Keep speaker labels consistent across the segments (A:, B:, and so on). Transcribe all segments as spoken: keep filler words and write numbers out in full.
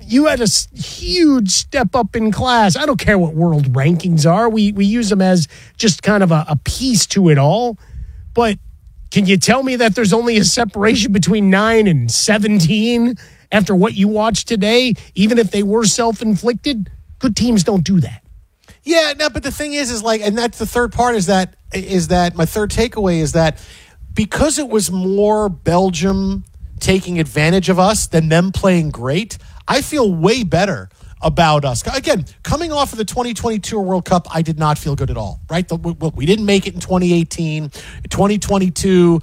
A: you had a s- huge step up in class. I don't care what world rankings are. We we use them as just kind of a, a piece to it all. But can you tell me that there's only a separation between nine and seventeen after what you watched today, even if they were self-inflicted? Good teams don't do that.
B: Yeah, no, but the thing is, is like, and that's the third part is that, is that my third takeaway is that because it was more Belgium taking advantage of us than them playing great, I feel way better about us. Again, coming off of the twenty twenty-two World Cup, I did not feel good at all, right? The, we, we didn't make it in twenty eighteen, twenty twenty-two,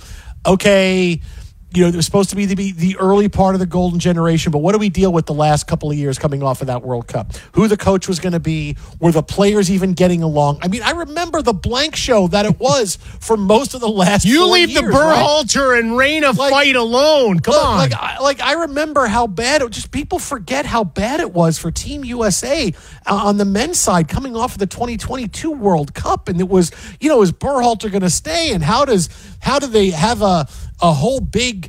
B: okay, you know, it was supposed to be the, the early part of the golden generation, but what do we deal with the last couple of years coming off of that World Cup? Who the coach was going to be? Were the players even getting along? I mean, I remember the blank show that it was for most of the last
A: You
B: four
A: leave
B: years,
A: the
B: right?
A: Berhalter and Reina
B: Like-
A: fight alone. Come
B: Look,
A: on.
B: Like, I, like I remember how bad it just people forget how bad it was for Team U S A uh, on the men's side coming off of the twenty twenty-two World Cup, and it was, you know, is Berhalter going to stay, and how does how do they have a a whole big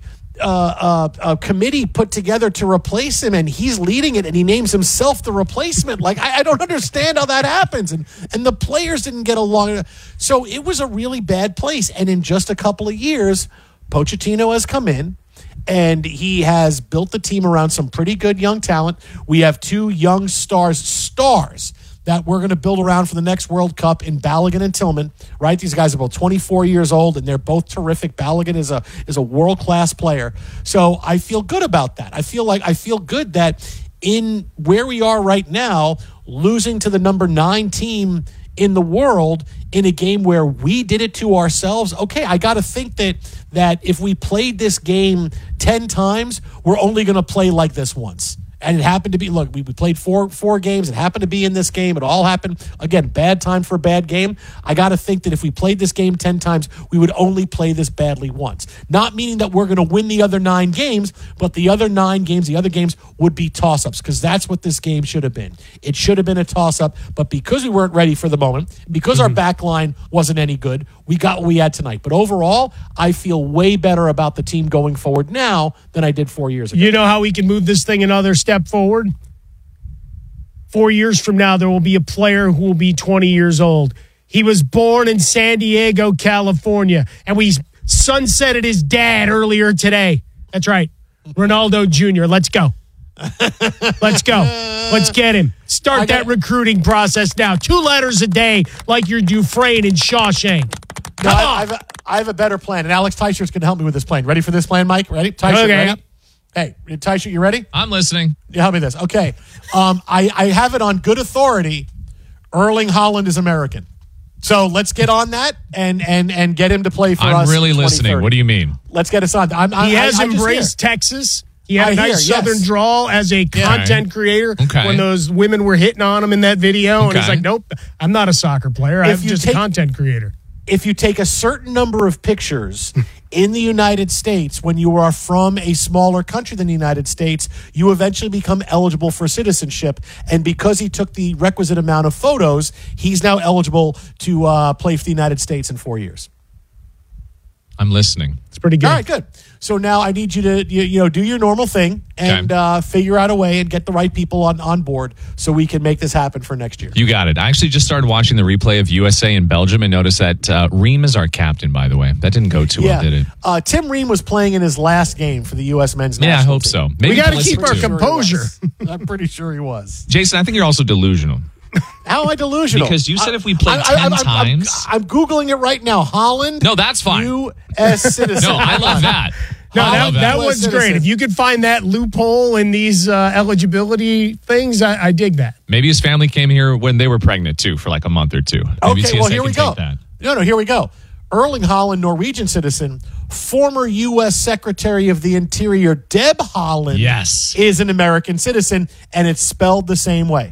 B: uh, uh, a committee put together to replace him, and he's leading it, and he names himself the replacement. Like, I, I don't understand how that happens, and and the players didn't get along. So it was a really bad place, and in just a couple of years, Pochettino has come in, and he has built the team around some pretty good young talent. We have two young stars, stars that we're going to build around for the next World Cup in Balogun and Tillman, right? These guys are about twenty-four years old, and they're both terrific. Balogun is a is a world-class player. So I feel good about that. I feel like I feel good that in where we are right now, losing to the number nine team in the world in a game where we did it to ourselves, okay, I got to think that that if we played this game ten times, we're only going to play like this once. And it happened to be, look, we, we played four four games. It happened to be in this game. It all happened, again, bad time for a bad game. I got to think that if we played this game ten times, we would only play this badly once. Not meaning that we're going to win the other nine games, but the other nine games, the other games would be toss-ups, because that's what this game should have been. It should have been a toss-up, but because we weren't ready for the moment, because mm-hmm. our back line wasn't any good, we got what we had tonight. But overall, I feel way better about the team going forward now than I did four years ago.
A: You know how we can move this thing another step forward? Four years from now, there will be a player who will be twenty years old. He was born in San Diego, California, and we sunsetted his dad earlier today. That's right. Ronaldo Junior Let's go. Let's go. Let's get him. Start that recruiting process now. Two letters a day like your Dufresne in Shawshank.
B: No,
A: Come
B: I,
A: on.
B: I, have a, I have a better plan, and Alex Teichert's going to help me with this plan. Ready for this plan, Mike? Ready? Teicher,
A: Okay.
B: ready? Hey, Teicher, you ready?
C: I'm listening.
B: Yeah, help me with this. Okay. Um, I, I have it on good authority. Erling Haaland is American. So let's get on that and and and get him to play for
C: I'm
B: us.
C: I'm really
B: in
C: listening. What do you mean?
B: Let's get us on. I'm, I'm,
A: He has
B: I, I
A: embraced Texas. He had
B: I
A: a nice
B: hear,
A: southern
B: yes.
A: drawl as a content creator
C: Okay.
A: when those women were hitting on him in that video. And he's
C: Okay.
A: like, nope, I'm not a soccer player.
B: If
A: I'm
B: you
A: just
B: take-
A: a content creator.
B: If you take a certain number of pictures in the United States when you are from a smaller country than the United States, you eventually become eligible for citizenship. And because he took the requisite amount of photos, he's now eligible to uh, play for the United States in four years.
C: I'm listening.
A: It's pretty good.
B: All right, good. So now I need you to you, you know do your normal thing and
C: Okay.
B: uh, figure out a way and get the right people on, on board so we can make this happen for next year.
C: You got it. I actually just started watching the replay of U S A and Belgium and noticed that uh, Reem is our captain, by the way. That didn't go too well, did it?
B: Uh, Tim Ream was playing in his last game for the U S men's
C: Yeah, I
B: national
C: hope
B: team.
C: so. Maybe
A: We got to
C: Pulisic
A: keep our
C: too.
A: composure.
B: I'm pretty sure he was.
C: Jason, I think you're also delusional.
B: How am I delusional?
C: Because you said
B: I-
C: if we played
B: I- I-
C: ten
B: I'm- I'm-
C: times-
B: I'm, Googling it right now. Holland.
C: No, that's fine.
B: U S citizen.
C: No, I love that.
A: No,
C: I
A: that,
C: love
A: that
C: that.
B: U S
A: one's
B: citizen.
A: great. If you could find that loophole in these uh, eligibility things, I, I dig that.
C: Maybe his family came here when they were pregnant, too, for like a month or two. Maybe
B: Okay,
C: C S A
B: well, here
C: can
B: we go.
C: take that.
B: No, no, here we go. Erling Haaland, Norwegian citizen, former U S Secretary of the Interior, Deb Haaland,
C: Yes.
B: is an American citizen, and it's spelled the same way.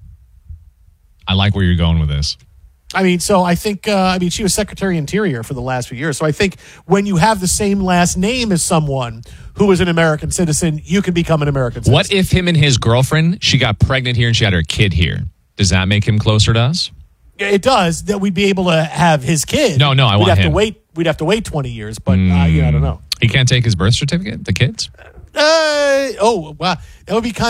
C: I like where you're going with this.
B: I mean, so I think, uh, I mean, she was Secretary of Interior for the last few years. So I think when you have the same last name as someone who is an American citizen, you can become an American citizen.
C: What if him and his girlfriend, she got pregnant here and she had her kid here? Does that make him closer to us?
B: It does, that we'd be able to have his kid.
C: No, no, I
B: we'd
C: want
B: have
C: him.
B: To wait, we'd have to wait twenty years, but uh, yeah, I don't know.
C: He can't take his birth certificate, the kids?
B: Uh, oh, wow. That would be kind